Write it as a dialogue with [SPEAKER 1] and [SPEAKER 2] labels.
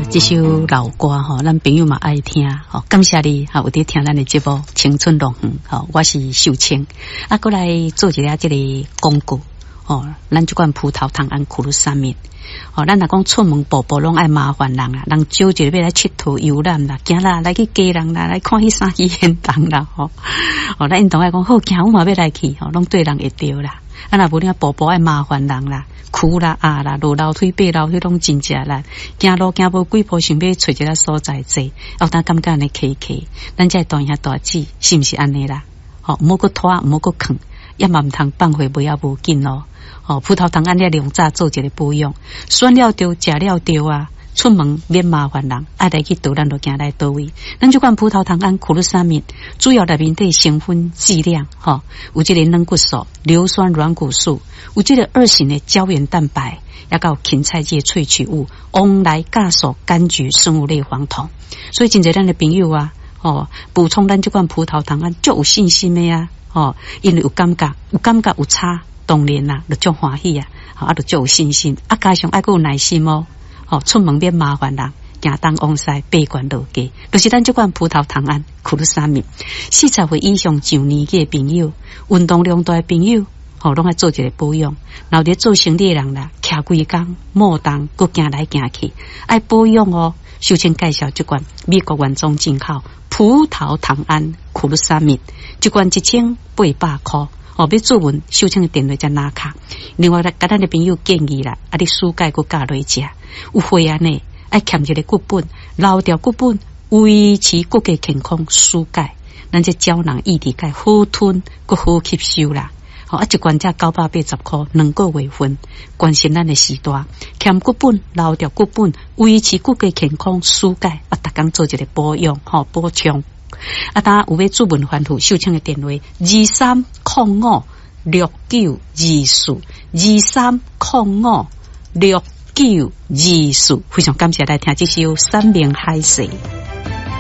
[SPEAKER 1] 这首老歌吼，咱朋友嘛爱听吼，感谢你哈，有伫听咱的节目《青春乐园》吼，我是秀清啊，过来做一下这个广告吼，咱这款葡萄糖胺苦鲁沙米吼，咱若讲出门步步拢爱麻烦人啦，人少一个要来佚佗游览啦，行啦来去家人啦，来看迄啥去现场啦吼，咱因同爱讲好，行我嘛要来去吼，拢对人会着啦，啊若无你步步爱麻烦人啦。苦啦啊啦，落楼梯、爬楼梯拢真正啦，行路行无几步，想要找一个所在坐，后当感觉安尼客客，咱才断下大志，是毋是安尼啦？吼，毋好搁拖，毋好搁囥，也嘛毋通放回不要无紧咯。吼，葡萄糖胺了量早做一个保养，选了着，食了着啊。出门免麻烦人，爱来去倒咱就行来倒位。咱这款葡萄糖胺苦鲁沙米，主要内面的成分剂量，吼，有这个软骨素、硫酸软骨素，有这个2型的胶原蛋白，也有芹菜叶萃取物，翁来酵素、柑橘、生物类黄酮。所以真侪咱的朋友啊，补充咱这款葡萄糖胺就有信心的呀，因为有感觉有差，当然啦，就足欢喜啊，就有信心，加上爱有耐心哦。出门免麻烦人，行东往西，爬悬落街，就是咱这款葡萄糖胺苦鲁沙米。40岁以上上年纪的朋友，运动量大的朋友，拢爱做一个保养。然后伫做生理的人啦，徛规工，莫动，搁行来行去，爱保养哦。首先介绍这款美国原装进口葡萄糖胺苦鲁沙米，这款1800块。要做文收清的电话才拿卡。另外，甲咱的朋友建议啦，你暑假搁加落食，有血安呢，爱欠一个骨本，留掉骨本，维持骨骼健康。暑假，咱这胶囊液体钙好吞，搁好吸收啦。一罐才980块，2个月份，关心咱的时代，欠骨本，留掉骨本，维持骨骼健康。暑假，逐工做一个保养，补充。当有要主文欢呼收清的电话23052924，23052924，非常感谢来听这首《山明海誓》。